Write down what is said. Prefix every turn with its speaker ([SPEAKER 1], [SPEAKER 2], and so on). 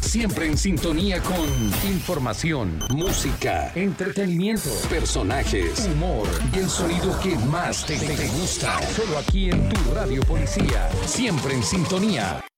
[SPEAKER 1] Siempre en sintonía con información, música, entretenimiento, personajes, humor y el sonido que más te gusta. Solo aquí en tu Radio Policía. Siempre en sintonía.